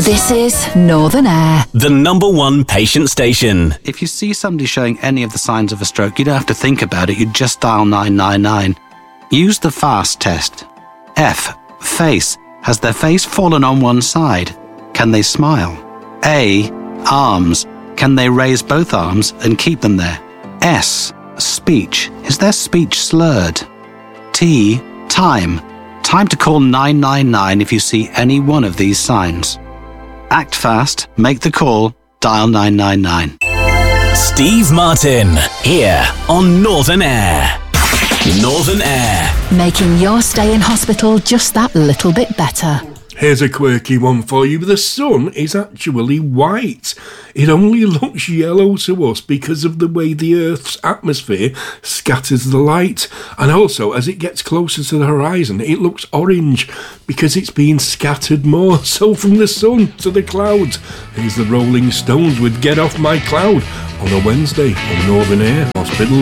This is Northern Air, the #1 patient station. If you see somebody showing any of the signs of a stroke, you don't have to think about it, you just dial 999. Use the FAST test. F. Face. Has their face fallen on one side? Can they smile? A. Arms. Can they raise both arms and keep them there? S. Speech. Is their speech slurred? T. Time. Time to call 999 if you see any one of these signs. Act fast, make the call, dial 999. Steve Martin, here on Northern Air. Northern Air. making your stay in hospital just that little bit better. Here's a quirky one for you. The sun is actually white. It only looks yellow to us because of the way the Earth's atmosphere scatters the light. And also, as it gets closer to the horizon, it looks orange because it's being scattered more. So from the sun to the clouds, here's the Rolling Stones with Get Off My Cloud on a Wednesday on Northern Air Hospital.